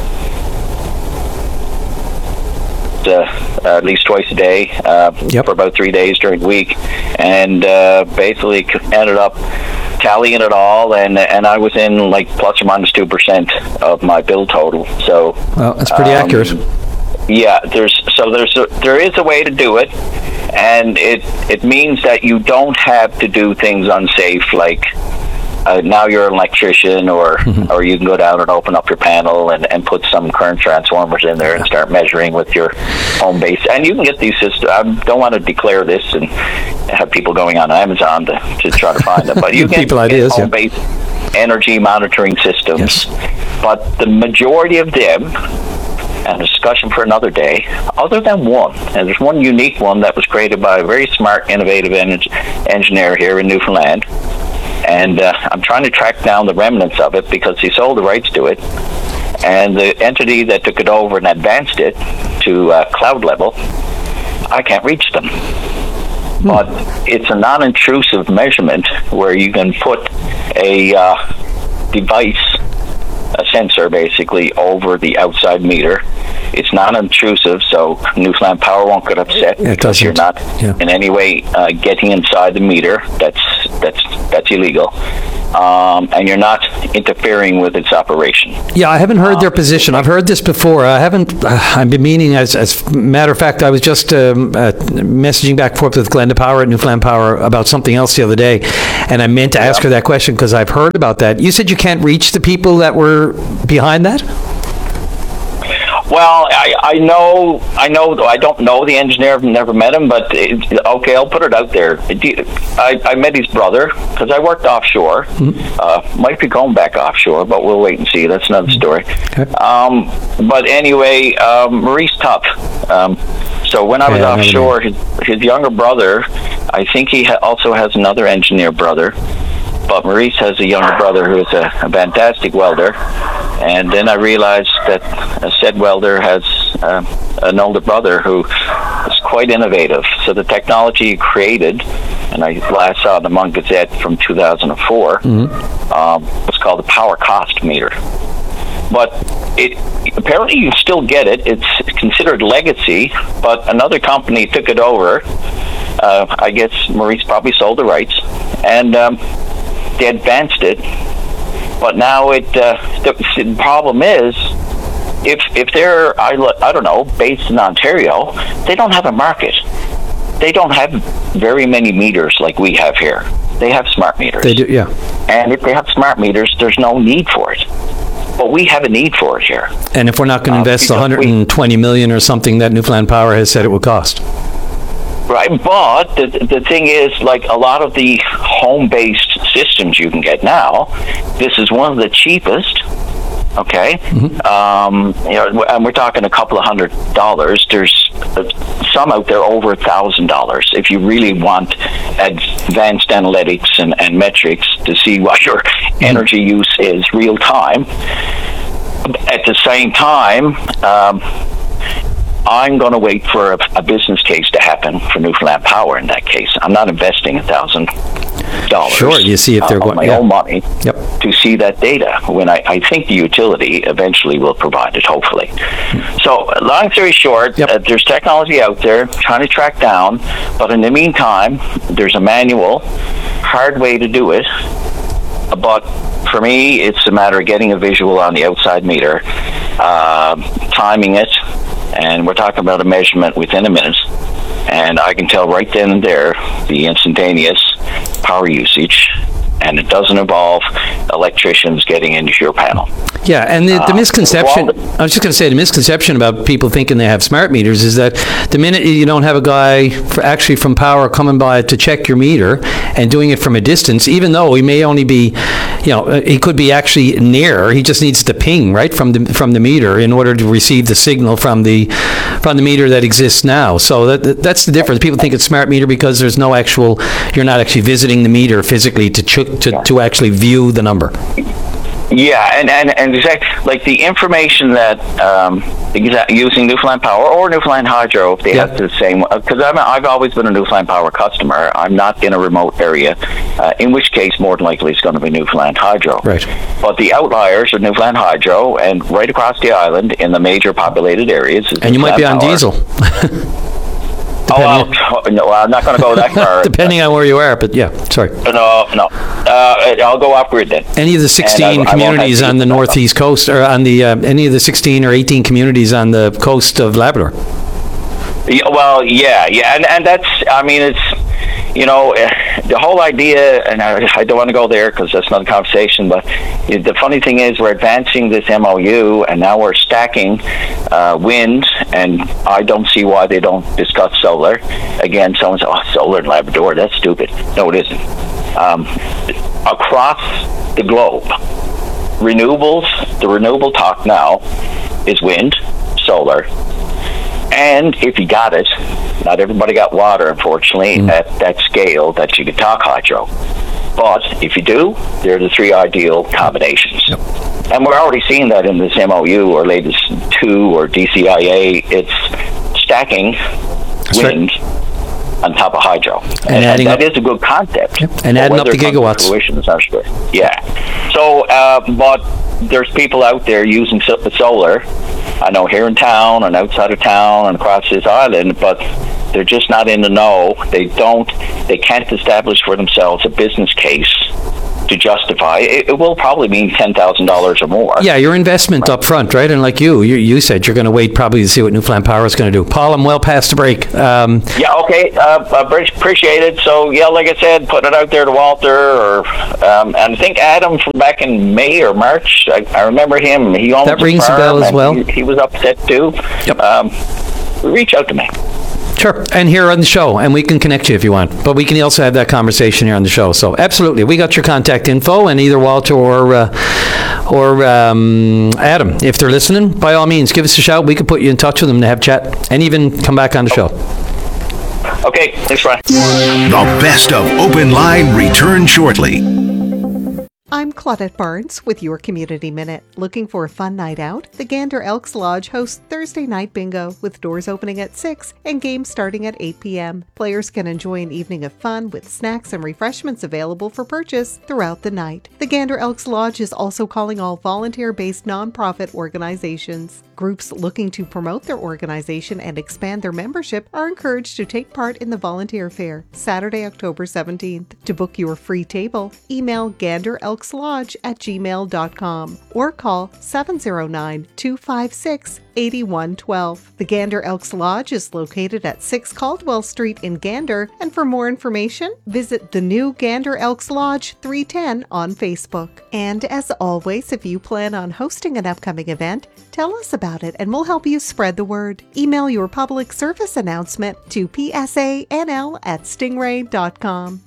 uh, at least twice a day uh, yep. for about three days during the week, and uh, basically ended up tallying it all, and and I was in like plus or minus two percent of my bill total. So well, that's pretty um, accurate. Yeah, there's so there's a, there is a way to do it, and it it means that you don't have to do things unsafe like. Uh, now you're an electrician, or mm-hmm. or you can go down and open up your panel and, and put some current transformers in there and start measuring with your home base. And you can get these systems. I don't want to declare this and have people going on Amazon to, to try to find them, but you can people get ideas, home base yeah. energy monitoring systems. Yes. But the majority of them, and a discussion for another day, other than one, and there's one unique one that was created by a very smart, innovative en- engineer here in Newfoundland. And uh, I'm trying to track down the remnants of it because he sold the rights to it. And the entity that took it over and advanced it to uh, cloud level, I can't reach them. Hmm. But it's a non-intrusive measurement where you can put a uh, device, a sensor basically, over the outside meter. It's non-intrusive, so Newfoundland Power won't get upset it because you're not yeah. in any way uh, getting inside the meter. That's that's that's illegal, um, and you're not interfering with its operation. Yeah, I haven't heard um, their position. I've heard this before. I haven't. Uh, I've been meaning, as as matter of fact, I was just um, uh, messaging back and forth with Glenda Power at Newfoundland Power about something else the other day, and I meant to yeah. ask her that question because I've heard about that. You said you can't reach the people that were behind that? Well, I, I know, I know, I don't know the engineer, I've never met him, but it, okay, I'll put it out there. I, I met his brother, because I worked offshore. Mm-hmm. Uh, might be going back offshore, but we'll wait and see. That's another story. Okay. Um, but anyway, um, Maurice Tupp. Um, so when I was yeah, offshore, his, his younger brother, I think he ha- also has another engineer brother, but Maurice has a younger brother who is a, a fantastic welder. And then I realized that a said welder has uh, an older brother who is quite innovative. So the technology he created, and I last saw it in the Mon Gazette from two thousand four, mm-hmm. um, was called the power cost meter. But it apparently you still get it. It's considered legacy, but another company took it over. Uh, I guess Maurice probably sold the rights, and um, they advanced it. But now it uh, the, the problem is, if if they're I, I don't know based in Ontario, they don't have a market. They don't have very many meters like we have here. They have smart meters. They do, yeah. And if they have smart meters, there's no need for it. But we have a need for it here. And if we're not going to invest the uh, one hundred twenty million dollars or something that Newfoundland Power has said it would cost. Right, but the the thing is, like a lot of the home-based systems you can get now, this is one of the cheapest. Okay, mm-hmm. um, you know, and we're talking a couple of hundred dollars. There's some out there over a thousand dollars if you really want advanced analytics and, and metrics to see what your mm-hmm. energy use is real time. At the same time, um, I'm going to wait for a, a business case to happen for Newfoundland Power. In that case, I'm not investing a thousand dollars. Sure, you see if they're uh, going my yeah. own money yep. to see that data. When I, I think the utility eventually will provide it. Hopefully. Hmm. So, long story short, yep. uh, there's technology out there trying to track down, but in the meantime, there's a manual, hard way to do it. But for me, it's a matter of getting a visual on the outside meter, uh, timing it. And we're talking about a measurement within a minute. And I can tell right then and there the instantaneous power usage. And it doesn't involve electricians getting into your panel. Yeah, and the, the uh, misconception, well, I was just going to say, the misconception about people thinking they have smart meters is that the minute you don't have a guy for actually from Power coming by to check your meter and doing it from a distance, even though he may only be, you know, he could be actually near, he just needs to ping, right, from the from the meter in order to receive the signal from the from the meter that exists now. So that that's the difference. People think it's smart meter because there's no actual, you're not actually visiting the meter physically to ch- to, yeah. to actually view the number. Yeah, and, and, and exactly, like the information that um, exa- using Newfoundland Power or Newfoundland Hydro, if they yeah. have the same, because I'm, I've always been a Newfoundland Power customer. I'm not in a remote area, uh, in which case more than likely it's going to be Newfoundland Hydro. Right. But the outliers are Newfoundland Hydro, and right across the island in the major populated areas is and you might be on Power. Diesel. Oh, well, no, I'm not going to go that far. Depending on where you are, but yeah, sorry. No, no. Uh, I'll go off-grid then. Any of the sixteen I, communities I on the northeast coast, or on the, uh, any of the sixteen or eighteen communities on the coast of Labrador? Yeah, well, yeah, yeah, and, and that's, I mean, it's, you know, the whole idea, and I, I don't want to go there because that's not a conversation, but the funny thing is we're advancing this M O U and now we're stacking uh, wind, and I don't see why they don't discuss solar. Again, someone says, oh, solar in Labrador, that's stupid. No, it isn't. Um, across the globe, renewables, the renewable talk now is wind, solar, and if you got it, not everybody got water, unfortunately, mm. at that scale that you could talk hydro. But if you do, they're the three ideal combinations. Yep. And we're already seeing that in this M O U or latest two or D C I A. It's stacking That's wind right. on top of hydro. And, and, adding and that up, is a good concept. Yep. And adding up the gigawatts. Fruition is not sure. Yeah. So, uh, but there's people out there using so- solar. I know here in town and outside of town and across this island, but they're just not in the know. They don't. They can't establish for themselves a business case to justify. It, it will probably mean ten thousand dollars or more. Yeah, your investment right. up front, right? And like you, you, you said, you're going to wait probably to see what Newfoundland Power is going to do. Paul, I'm well past the break. Um, yeah, okay. Uh, appreciate it. So, yeah, like I said, put it out there to Walter, or um, and I think Adam from back in May or March. I, I remember him. He owns that rings a bell as well. He, he was upset too. Yep. Um, reach out to me. Sure, and here on the show, and we can connect you if you want. But we can also have that conversation here on the show. So absolutely, we got your contact info, and either Walter or uh, or um, Adam, if they're listening, by all means, give us a shout. We can put you in touch with them to have chat, and even come back on the show. Okay, thanks, Ryan. The best of Open Line return shortly. I'm Claudette Barnes with your Community Minute. Looking for a fun night out? The Gander Elks Lodge hosts Thursday Night Bingo with doors opening at six and games starting at eight p.m. Players can enjoy an evening of fun with snacks and refreshments available for purchase throughout the night. The Gander Elks Lodge is also calling all volunteer-based nonprofit organizations. Groups looking to promote their organization and expand their membership are encouraged to take part in the Volunteer Fair, Saturday, October seventeenth. To book your free table, email gander elks lodge at gmail dot com or call seven oh nine, two five six, eight one one two. The Gander Elks Lodge is located at six Caldwell Street in Gander, and for more information, visit the new Gander Elks Lodge three ten on Facebook. And as always, if you plan on hosting an upcoming event, tell us about it and we'll help you spread the word. Email your public service announcement to p s a n l at stingray dot com.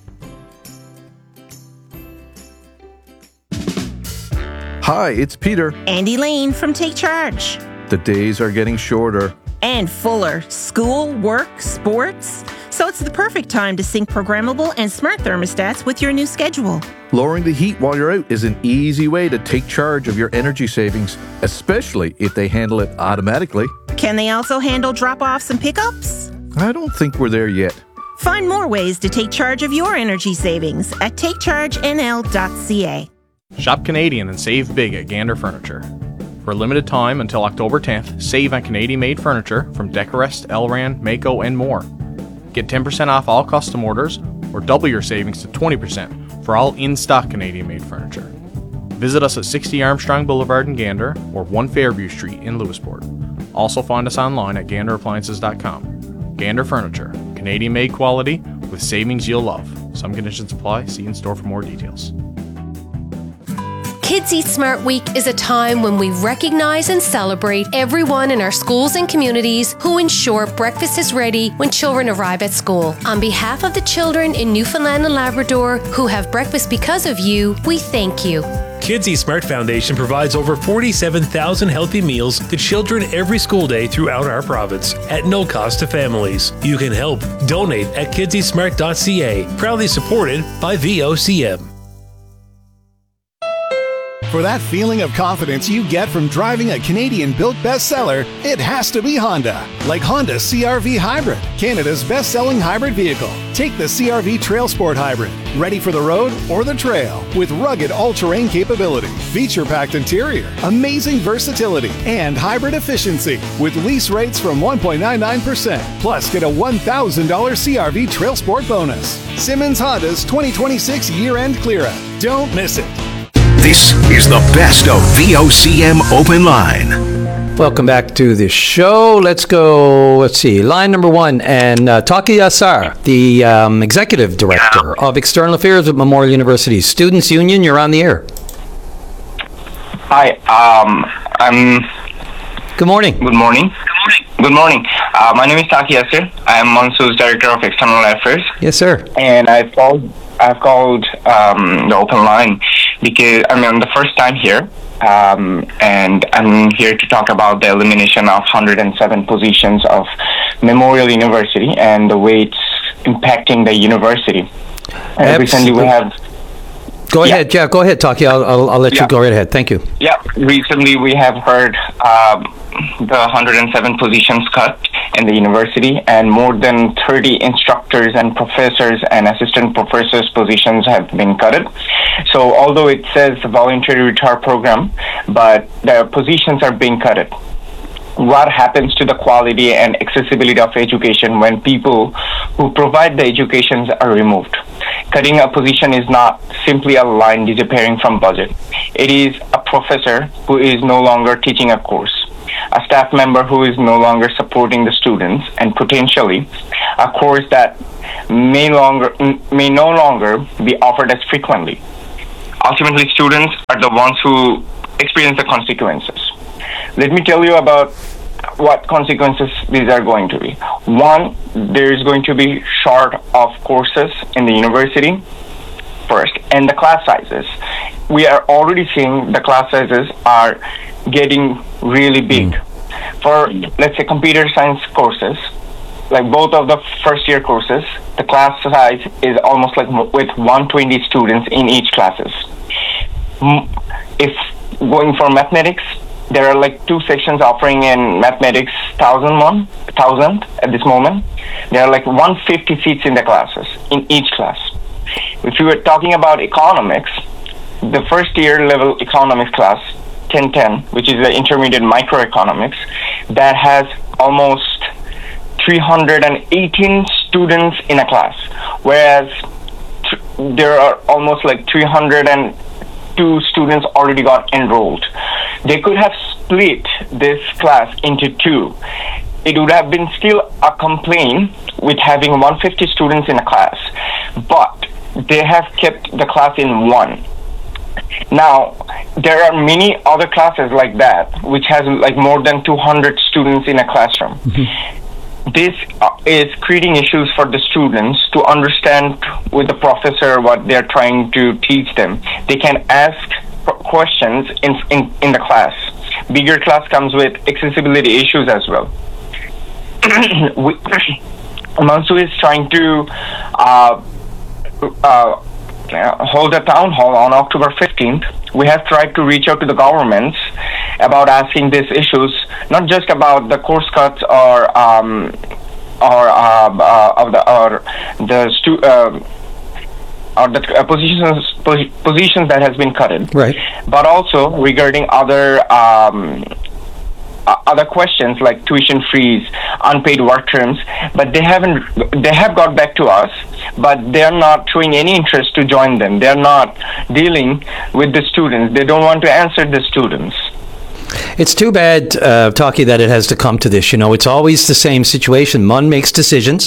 Hi, it's Peter. And Elaine from Take Charge. The days are getting shorter. And fuller. School, work, sports. So it's the perfect time to sync programmable and smart thermostats with your new schedule. Lowering the heat while you're out is an easy way to take charge of your energy savings, especially if they handle it automatically. Can they also handle drop-offs and pickups? I don't think we're there yet. Find more ways to take charge of your energy savings at take charge n l dot c a. Shop Canadian and save big at Gander Furniture. For a limited time until October tenth, save on Canadian-made furniture from Decorest, Elran, Mako, and more. Get ten percent off all custom orders or double your savings to twenty percent for all in-stock Canadian-made furniture. Visit us at sixty Armstrong Boulevard in Gander or one Fairview Street in Lewisport. Also find us online at gander appliances dot com. Gander Furniture, Canadian-made quality with savings you'll love. Some conditions apply. See in store for more details. Kids Eat Smart Week is a time when we recognize and celebrate everyone in our schools and communities who ensure breakfast is ready when children arrive at school. On behalf of the children in Newfoundland and Labrador who have breakfast because of you, we thank you. Kids Eat Smart Foundation provides over forty-seven thousand healthy meals to children every school day throughout our province at no cost to families. You can help. Donate at kids eat smart dot c a, proudly supported by V O C M. For that feeling of confidence you get from driving a Canadian-built bestseller, it has to be Honda. Like Honda C R V Hybrid, Canada's best-selling hybrid vehicle. Take the C R V Trail Sport Hybrid, ready for the road or the trail, with rugged all-terrain capability, feature-packed interior, amazing versatility, and hybrid efficiency, with lease rates from one point nine nine percent. Plus, get a one thousand dollars C R V Trail Sport bonus. Simmons Honda's twenty twenty-six year-end clear-out. Don't miss it. This is the best of V O C M Open Line. Welcome back to the show. Let's go, let's see, line number one. And uh, Taki Asar, the um, Executive Director of External Affairs at Memorial University Students' Union, you're on the air. Hi, um, I'm... Good morning. Good morning. Good morning. Uh, my name is Taki Asar. I'm Mansour's Director of External Affairs. Yes, sir. And I've called, I've called um, the open line because I'm the first time here, um, and I'm here to talk about the elimination of one hundred seven positions of Memorial University and the way it's impacting the university. And recently we have... Go ahead, yeah, yeah go ahead, Taki. I'll, I'll, I'll let yeah. you go right ahead. Thank you. Yeah, recently we have heard um, the one hundred seven positions cut, in the university, and more than thirty instructors and professors and assistant professors positions have been cut. So although it says voluntary retire program, but the positions are being cut. What happens to the quality and accessibility of education when people who provide the educations are removed? Cutting a position is not simply a line disappearing from budget. It is a professor who is no longer teaching a course, a staff member who is no longer supporting the students, and potentially a course that may longer may no longer be offered as frequently. Ultimately, students are the ones who experience the consequences. Let me tell you about what consequences these are going to be. One, there is going to be short of courses in the university first, and the class sizes. We are already seeing the class sizes are getting really big. Mm. For, let's say, computer science courses, like both of the first year courses, the class size is almost like with one hundred twenty students in each classes. If going for mathematics, there are like two sections offering in mathematics, thousand one, thousand at this moment. There are like one hundred fifty seats in the classes, in each class. If you were talking about economics, the first year level economics class, ten ten, which is the intermediate microeconomics, that has almost three hundred eighteen students in a class, whereas th- there are almost like three hundred two students already got enrolled. They could have split this class into two. It would have been still a complaint with having one hundred fifty students in a class, but they have kept the class in one. Now, there are many other classes like that, which has like more than two hundred students in a classroom. Mm-hmm. This uh, is creating issues for the students to understand with the professor what they're trying to teach them. They can ask questions in, in, in the class. Bigger class comes with accessibility issues as well. we, Mansu is trying to uh, uh, hold a town hall on October fifteenth. We have tried to reach out to the governments about asking these issues, not just about the course cuts or um, or uh, uh, of the or the stu- uh, or the uh, positions positions that has been cutted, right? But also regarding other um, uh, other questions like tuition fees, unpaid work terms. But they haven't. They have got back to us, but they are not showing any interest to join them. They are not dealing with the students. They don't want to answer the students. It's too bad, uh, Taki, that it has to come to this. You know, it's always the same situation. M U N makes decisions.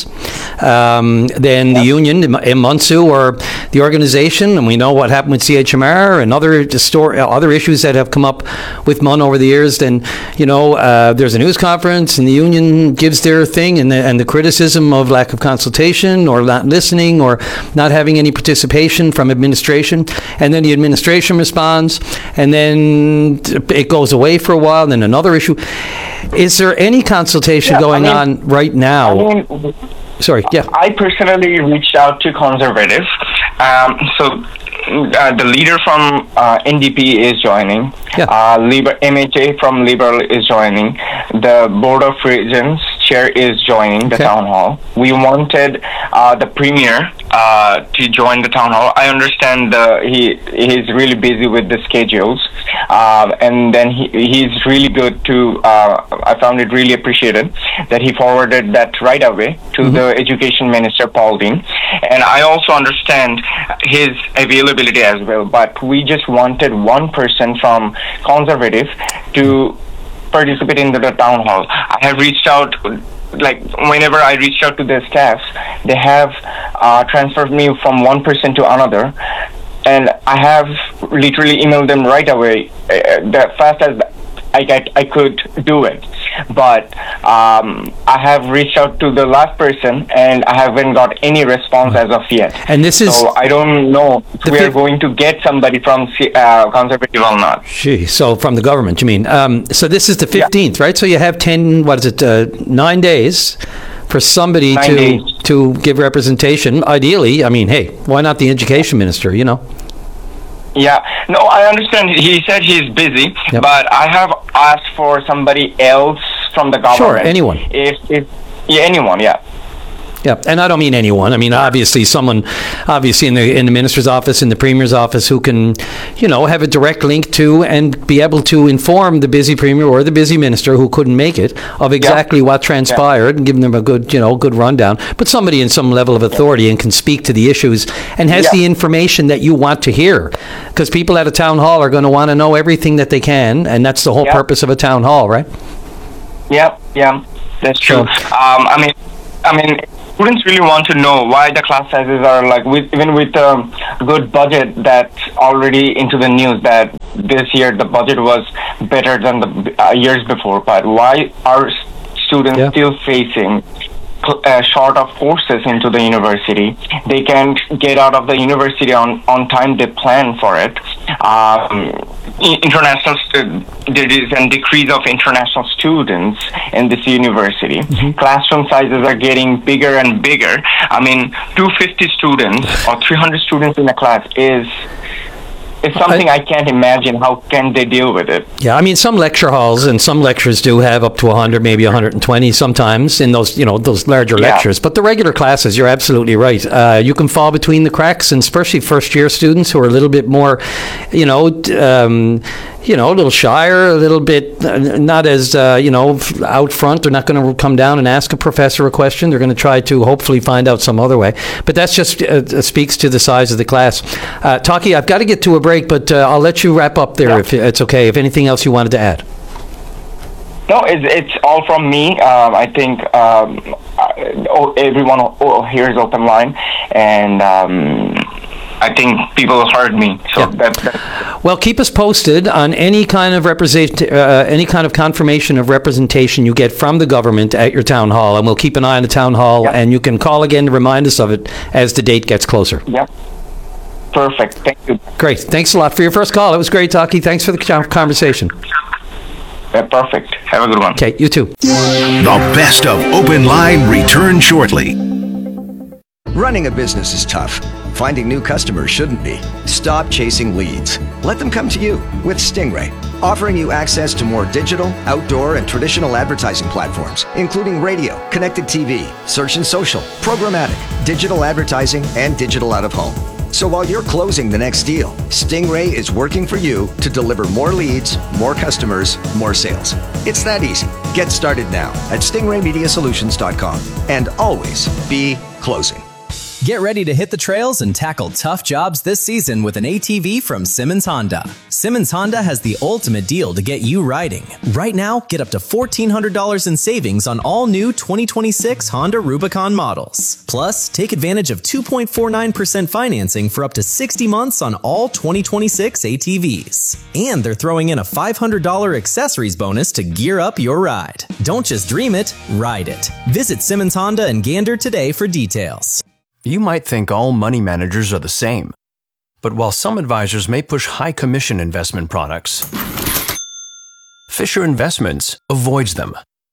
Um, then the union, M U N S U, or the organization, and we know what happened with C H M R and other store, other issues that have come up with M U N over the years. Then, you know, uh, there's a news conference, and the union gives their thing, and the, and the criticism of lack of consultation or not listening or not having any participation from administration. And then the administration responds, and then it goes away for a while, and then another issue. Is there any consultation yeah, going I mean, on right now? I mean, Sorry, yeah. I personally reached out to conservatives. Um, so uh, the leader from uh, N D P is joining. Yeah. Uh, Liber- M H A from Liberal is joining. The Board of Regents chair is joining the okay. town hall. We wanted uh, the premier uh, to join the town hall. I understand the, he he's really busy with the schedules, uh, and then he he's really good to. Uh, I found it really appreciated that he forwarded that right away to mm-hmm. the Education Minister Paul Dean, and I also understand his availability as well. But we just wanted one person from Conservative to participate in the, the town hall. I have reached out, like whenever I reached out to their staffs, they have uh, transferred me from one person to another, and I have literally emailed them right away, uh, that fast as I, I, I could do it. But um, I have reached out to the last person, and I haven't got any response as of yet. And this is so I don't know if we are going to get somebody from uh, Conservative or not. Gee, so from the government, you mean? Um, so this is the fifteenth, yeah. right? So you have ten, what is it, uh, nine days for somebody nine to days. to give representation. Ideally, I mean, hey, why not the education minister? You know. Yeah, no, I understand. He said he's busy, yep. but I have asked for somebody else from the government. Sure, anyone. If, if yeah, anyone, yeah. Yeah, and I don't mean anyone. I mean, obviously, someone, obviously, in the in the minister's office, in the premier's office, who can, you know, have a direct link to and be able to inform the busy premier or the busy minister who couldn't make it of exactly yeah. what transpired yeah. and give them a good, you know, good rundown. But somebody in some level of authority yeah. and can speak to the issues and has yeah. the information that you want to hear, because people at a town hall are going to want to know everything that they can, and that's the whole yeah. purpose of a town hall, right? Yeah, yeah, that's true. So, um, I mean, I mean. Students really want to know why the class sizes are like, with, even with a um, good budget that's already into the news that this year the budget was better than the uh, years before, but why are students yeah. still facing uh, short of courses into the university? They can't get out of the university on, on time they plan for it. Um, international stu- there is a decrease of international students in this university. Mm-hmm. Classroom sizes are getting bigger and bigger. I mean, two hundred fifty students or three hundred students in a class is it's something I, I can't imagine. How can they deal with it? Yeah, I mean, some lecture halls and some lectures do have up to one hundred, maybe one hundred twenty sometimes in those, you know, those larger yeah. lectures. But the regular classes, you're absolutely right. Uh, you can fall between the cracks, and especially first-year students who are a little bit more, you know, um, you know, a little shyer, a little bit uh, not as, uh, you know, out front. They're not going to come down and ask a professor a question. They're going to try to hopefully find out some other way. But that's just uh, speaks to the size of the class. Uh, Taki, I've got to get to a break, but uh, I'll let you wrap up there yeah. if it's okay. If anything else you wanted to add. No, it's, it's all from me. Um, I think um, everyone here is open line, and um, I think people heard me. So yeah. that, that. Well, keep us posted on any kind of represent, uh, any kind of confirmation of representation you get from the government at your town hall, and we'll keep an eye on the town hall. Yeah. And you can call again to remind us of it as the date gets closer. Yeah. Perfect. Thank you. Great. Thanks a lot for your first call. It was great, Taki. Thanks for the conversation. Yeah, perfect. Have a good one. Okay, you too. The best of Open Line return shortly. Running a business is tough. Finding new customers shouldn't be. Stop chasing leads. Let them come to you with Stingray, offering you access to more digital, outdoor, and traditional advertising platforms, including radio, connected T V, search and social, programmatic, digital advertising, and digital out-of-home. So while you're closing the next deal, Stingray is working for you to deliver more leads, more customers, more sales. It's that easy. Get started now at stingray media solutions dot com and always be closing. Get ready to hit the trails and tackle tough jobs this season with an A T V from Simmons Honda. Simmons Honda has the ultimate deal to get you riding. Right now, get up to fourteen hundred dollars in savings on all new twenty twenty-six Honda Rubicon models. Plus, take advantage of two point four nine percent financing for up to sixty months on all twenty twenty-six A T Vs. And they're throwing in a five hundred dollars accessories bonus to gear up your ride. Don't just dream it, ride it. Visit Simmons Honda and Gander today for details. You might think all money managers are the same. But while some advisors may push high commission investment products, Fisher Investments avoids them.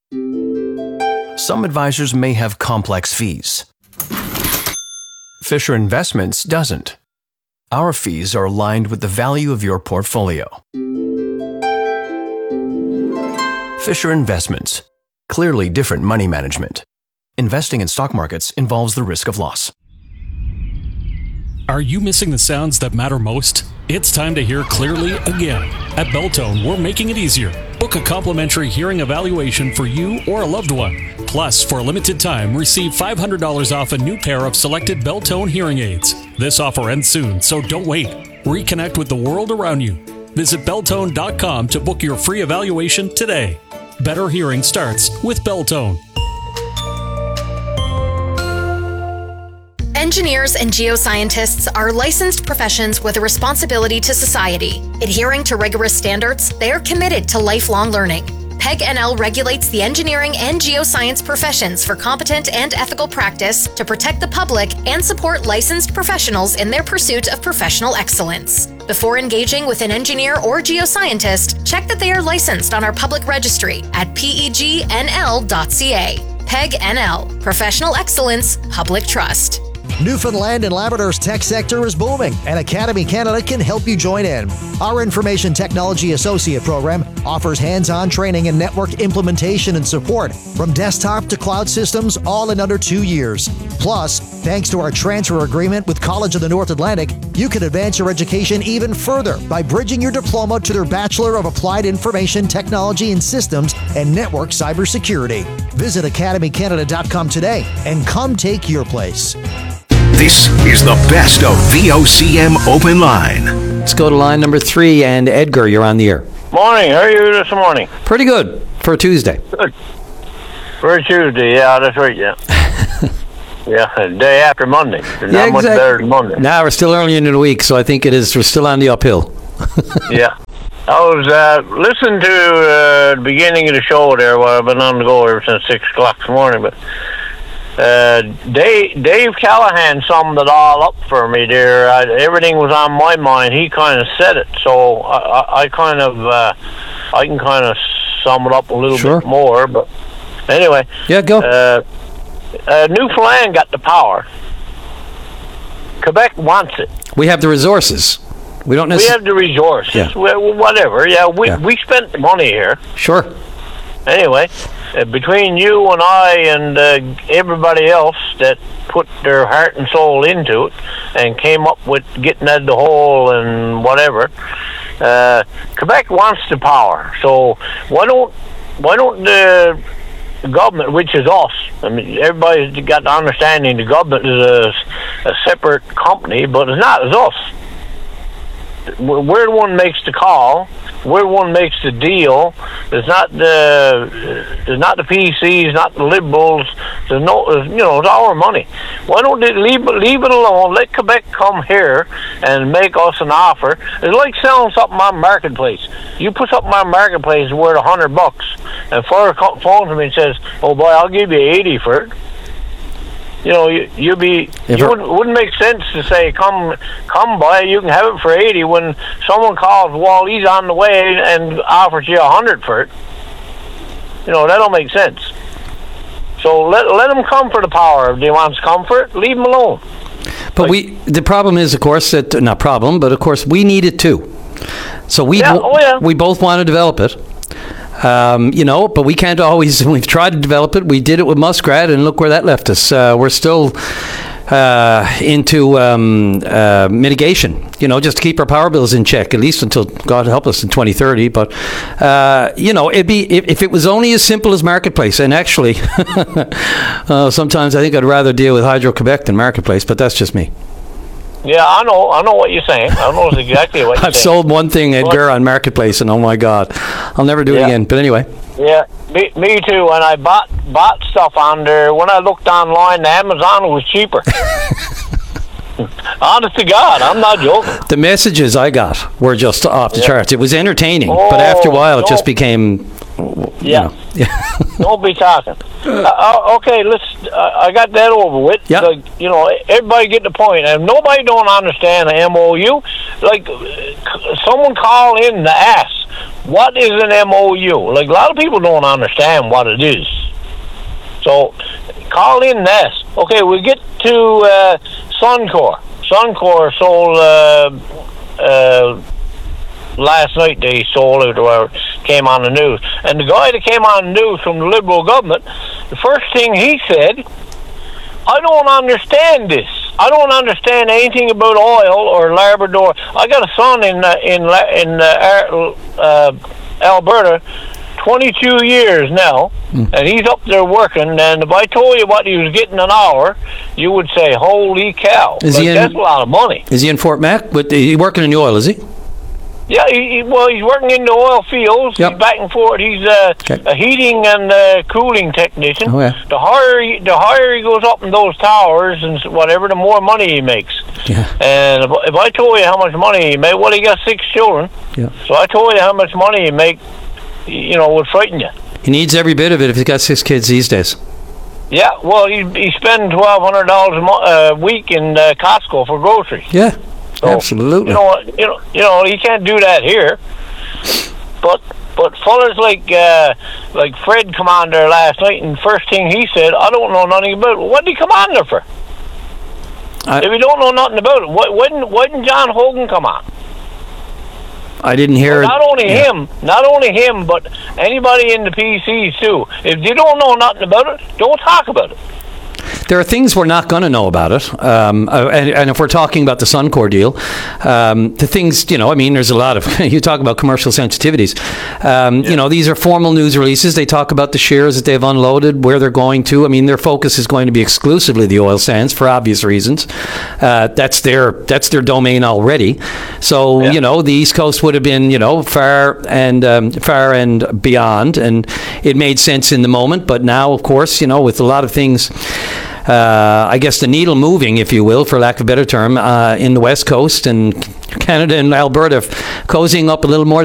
Some advisors may have complex fees. Fisher Investments doesn't. Our fees are aligned with the value of your portfolio. Fisher Investments. Clearly different money management. Investing in stock markets involves the risk of loss. Are you missing the sounds that matter most? It's time to hear clearly again. At Belltone, we're making it easier. Book a complimentary hearing evaluation for you or a loved one. Plus, for a limited time, receive five hundred dollars off a new pair of selected Belltone hearing aids. This offer ends soon, so don't wait. Reconnect with the world around you. Visit Belltone dot com to book your free evaluation today. Better hearing starts with Belltone. Engineers and geoscientists are licensed professions with a responsibility to society. Adhering to rigorous standards, they are committed to lifelong learning. P E G N L regulates the engineering and geoscience professions for competent and ethical practice to protect the public and support licensed professionals in their pursuit of professional excellence. Before engaging with an engineer or geoscientist, check that they are licensed on our public registry at P E G N L dot C A. P E G N L, Professional Excellence, Public Trust. Newfoundland and Labrador's tech sector is booming, and Academy Canada can help you join in. Our Information Technology Associate program offers hands-on training in network implementation and support, from desktop to cloud systems, all in under two years. Plus, thanks to our transfer agreement with College of the North Atlantic, you can advance your education even further by bridging your diploma to their Bachelor of Applied Information Technology and Systems and Network Cybersecurity. Visit academy canada dot com today and come take your place. This is the best of V O C M Open Line. Let's go to line number three, and Edgar, you're on the air. Morning. How are you this morning? Pretty good for a Tuesday. Good. For a Tuesday, yeah, that's right, yeah. Yeah, the day after Monday. There's yeah, not much exactly. better than Monday. Now we're still early in the week, so I think it is. We're still on the uphill. Yeah. I was uh, listening to uh, the beginning of the show there. Well, I've been on the go ever since six o'clock this morning, but uh, Dave, Dave Callahan summed it all up for me there. I, everything was on my mind. He kind of said it, so I, I, I kind of uh, I can kind of sum it up a little sure. bit more. But anyway, yeah, go. Uh, uh, Newfoundland got the power. Quebec wants it. We have the resources. We don't We necessarily. have the resources. Yeah. Well, whatever. Yeah, we Yeah. we spent the money here. Sure. Anyway, uh, between you and I and uh, everybody else that put their heart and soul into it and came up with getting out of the hole and whatever, uh, Quebec wants the power. So why don't why don't the government, which is us, I mean, everybody's got the understanding the government is a, a separate company, but it's not. It's us. We're the one makes the call. We're the one makes the deal. It's not the it's not the P Cs, not the Liberals. There's no, it's, you know, it's our money. Why don't they leave leave it alone? Let Quebec come here and make us an offer. It's like selling something on Marketplace. You put something on Marketplace worth a hundred bucks, and Fleur phones me and says, "Oh boy, I'll give you eighty for it." You know, you you be If you it- wouldn't, wouldn't make sense to say come come by, you can have it for eighty when someone calls, well, he's on the way and offers you a hundred for it. You know, that don't make sense. So let let them come for the power. If they want comfort, leave them alone. But we, the problem is, of course, that not problem, but of course we need it too. So we, Yeah, oh, yeah. we both want to develop it. Um, you know, but we can't always. We've tried to develop it. We did it with Muskrat, and look where that left us. Uh, we're still uh, into um, uh, mitigation. You know, just to keep our power bills in check, at least until God help us in twenty thirty. But uh, you know, it'd be if, if it was only as simple as Marketplace. And actually, uh, sometimes I think I'd rather deal with Hydro-Quebec than Marketplace. But that's just me. Yeah, I know. I know what you're saying. I know exactly what you're I've saying. sold one thing, Edgar, on Marketplace, and oh my God, I'll never do Yeah. it again. But anyway. Yeah, me, me too. When I bought bought stuff on there, when I looked online, the Amazon was cheaper. Honest to God, I'm not joking. The messages I got were just off the Yeah. charts. It was entertaining, Oh, but after a while, it no. just became. Yeah. You know, Don't be talking. Uh, uh, okay, let's. Uh, I got that over with. Yeah. Like, you know, everybody get the point. And nobody don't understand the M O U. Like, uh, someone call in to ask, what is an M O U? Like, a lot of people don't understand what it is. So, call in and ask. Okay, we get to uh, Suncor. Suncor sold. Uh, uh, Last night they sold it, or came on the news. And the guy that came on the news from the Liberal government, the first thing he said, I don't understand this. I don't understand anything about oil or Labrador. I got a son in uh, in La- in uh, uh, Alberta, twenty-two years now, Mm. and he's up there working. And if I told you what he was getting an hour, you would say, "Holy cow!" Is Like, he in- that's a lot of money. Is he in Fort Mac? But he's working in the oil, is he? Yeah, he, he, well, he's working in the oil fields. Yep. He's back and forth. He's uh, Okay. a heating and uh, cooling technician. Oh, yeah. The higher he, the higher he goes up in those towers and s- whatever, the more money he makes. Yeah. And if, if I told you how much money he made, well, he got six children. Yeah. So I told you how much money he make, you know, would frighten you. He needs every bit of it if he's got six kids these days. Yeah, well, he he spends twelve hundred dollars a mo- uh, week in uh, Costco for groceries. Yeah. So, Absolutely. You know, you know, you know, you can't do that here. But but fellas like uh, like Fred come on there last night, and first thing he said, I don't know nothing about it. What did he come on there for? I, if you don't know nothing about it, why, why, didn't, why didn't John Hogan come on? I didn't hear. Well, not only yeah. him, not only him, but anybody in the P Cs too. If you don't know nothing about it, don't talk about it. There are things we're not going to know about it. Um, uh, and, and if we're talking about the Suncor deal, um, the things, you know, I mean, there's a lot of, you talk about commercial sensitivities. Um, yeah. You know, these are formal news releases. They talk about the shares that they've unloaded, where they're going to. I mean, their focus is going to be exclusively the oil sands for obvious reasons. Uh, that's their that's their domain already. So, yeah. you know, the East Coast would have been, you know, far and um, far and beyond. And it made sense in the moment. But now, of course, you know, with a lot of things... Uh, I guess the needle moving, if you will, for lack of a better term, uh, in the West Coast and Canada and Alberta cozying up a little more